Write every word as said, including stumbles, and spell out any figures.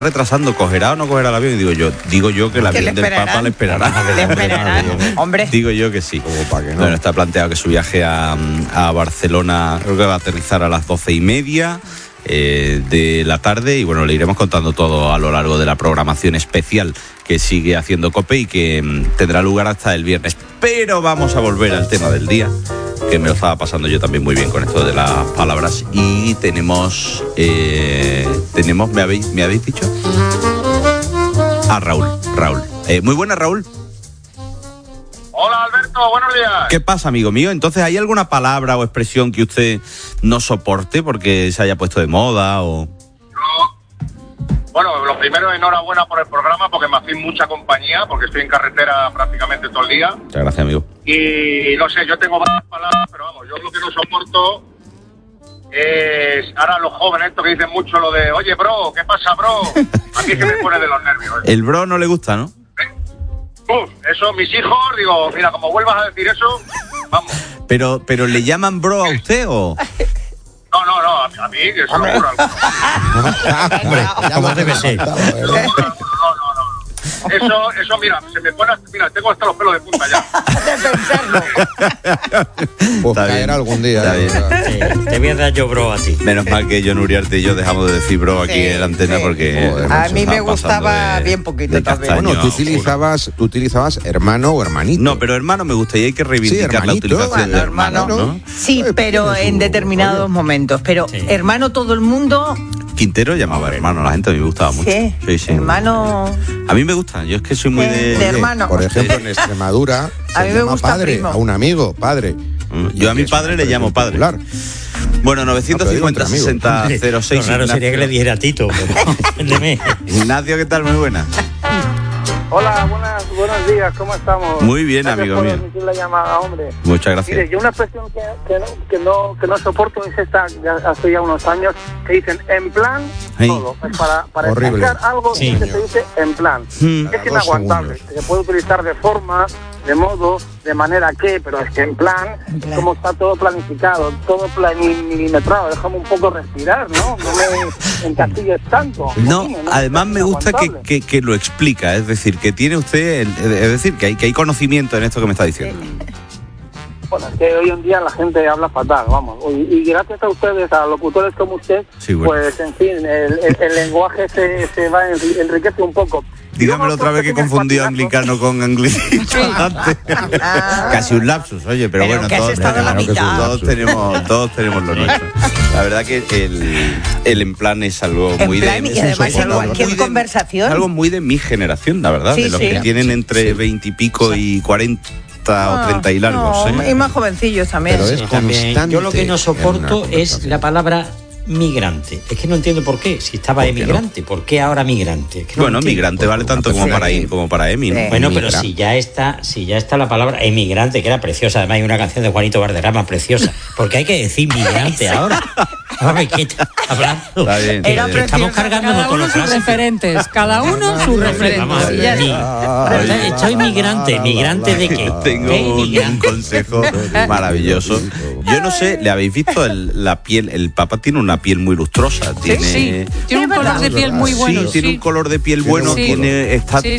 retrasando, ¿cogerá o no cogerá el avión? Y digo yo, digo yo que el avión del Papa le esperará. Le esperarán, hombre. Digo yo que sí. Como para que no. Bueno, está planteado que su viaje a, a Barcelona, creo que va a aterrizar a las doce y media eh, de la tarde, y bueno, le iremos contando todo a lo largo de la programación especial que sigue haciendo COPE y que mm, tendrá lugar hasta el viernes. Pero vamos a volver al tema del día, que me lo estaba pasando yo también muy bien con esto de las palabras. Y tenemos, eh, tenemos, ¿me habéis, me habéis dicho? A Raúl, Raúl. Eh, muy buenas, Raúl. Hola, Alberto, buenos días. ¿Qué pasa, amigo mío? Entonces, ¿hay alguna palabra o expresión que usted no soporte porque se haya puesto de moda o...? Yo, bueno, lo primero, enhorabuena por el programa, porque me hacéis mucha compañía, porque estoy en carretera prácticamente todo el día. Muchas gracias, amigo. Y no sé, yo tengo varias palabras, pero vamos, yo lo que no soporto es ahora los jóvenes estos que dicen mucho lo de, oye, bro, ¿qué pasa, bro? A mí se me pone de los nervios. ¿eh? El bro no le gusta, ¿no? Uf, eso, mis hijos, digo, mira, como vuelvas a decir eso, vamos. Pero, pero ¿le llaman bro a usted o...? No, no, no, a, a mí, que se me ocurra algo. Hombre, como debe ser. No, no, no, no. Eso, eso, mira, se me pone, mira, tengo hasta los pelos de punta ya. Pues Está caerá bien, algún día. está bien. Te, te voy a dar yo bro a ti. Menos mal que John Uriarte y yo dejamos de decir bro aquí Sí, en la antena sí. porque... Joder, A mí me estaba pasando gustaba de- bien poquito de también. castaño Bueno, tú a oscuro. utilizabas, tú utilizabas hermano o hermanito. No, pero hermano me gusta y hay que reivindicar Sí, la hermanito. utilización Bueno, de hermano, hermano. ¿no? Sí, Eh, pero tiene en su determinados rollo. momentos. Pero Sí. hermano todo el mundo, Quintero llamaba hermano, la gente a mí me gustaba mucho. sí, Sí, sí. hermano. A mí me gusta, yo es que soy muy Sí, de... de Oye, hermano. Por ejemplo, en Extremadura A se mí me llama gusta padre, primo. a un amigo, padre. Yo a mi Y es padre una le llamo padre. popular. Bueno, novecientos cincuenta sesenta cero seis. Lo raro sería que le dijera Tito, pero entiéndeme. Ignacio, ¿qué tal? Muy buena. Hola, buenas, buenos días, ¿cómo estamos? Muy bien, Gracias amigo por mío. emitir la llamada, hombre. Muchas Mire, gracias. yo una expresión que, que, no, que, no, que no soporto es esta, ya hace ya unos años, que dicen en plan Ay. todo. Es para, para Horrible. explicar algo Sí. que se dice en plan. Hmm. Es Cada dos inaguantable. segundos. Se puede utilizar de forma, de modo, de manera que, pero es que en plan, En plan. como está todo planificado, todo plani- milimetrado, déjame un poco respirar, ¿no? No me encastilles tanto. No, Coño, además me gusta que, inaguantable. que, que lo explica, es decir, que tiene usted, el- es decir, que hay, que hay conocimiento en esto que me está diciendo. Bueno, es que hoy en día la gente habla fatal, vamos. Y, y gracias a ustedes, a locutores como usted, Sí, bueno. pues en fin, el, el- el lenguaje se, se va enri- enriquece un poco. Dígamelo otra vez que confundió anglicano con anglicismo antes. Ah. Casi un lapsus, oye, pero, Pero bueno, que has todos, estado en la claro que mitad. todos tenemos, todos tenemos lo nuestro. La verdad que el, el en plan es algo En muy plan, de... y además es en algo cualquier muy de- conversación. es algo muy de mi generación, la verdad, Sí, de los sí. que tienen entre veintipico y cuarenta o treinta y largos. No, ¿eh? y más jovencillos también. Pero es Sí, también. constante Yo lo que no en soporto una es conversación. la palabra migrante. Es que no entiendo por qué. Si estaba ¿Por qué emigrante, ¿por qué ahora migrante? Es que no Bueno, entiendo. migrante vale tanto una como persona para que- ir como para Emi, ¿no? Sí. Bueno, pero Emigra. si ya está, si ya está la palabra emigrante, que era preciosa, además hay una canción de Juanito Valderrama preciosa, porque hay que decir migrante ahora. Hombre, ¿qué está hablando? Está bien. Era Que estamos preciosa. cargándonos Cada con uno los sus clásicos. referentes, cada uno sus referentes. Vamos a Y ya ver, está. mi- Estoy migrante, migrante de qué? Tengo ¿Qué un, un migrante? consejo maravilloso. Yo no sé, ¿le habéis visto el- la piel? El Papa tiene una piel muy lustrosa. Tiene, Sí, tiene un color de piel muy bueno. sí, tiene un color de piel Tiene bueno, un tiene, está Sí,